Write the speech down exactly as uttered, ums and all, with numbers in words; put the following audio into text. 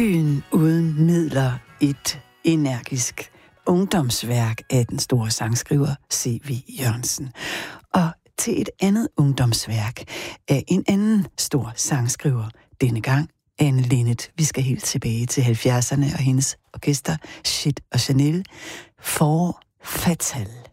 Byen uden midler, et energisk ungdomsværk af den store sangskriver C V Jørgensen. Og til et andet ungdomsværk af en anden stor sangskriver, denne gang Anne Linnet. Vi skal helt tilbage til halvfjerdserne og hendes orkester Shit og Chanel for Fatal.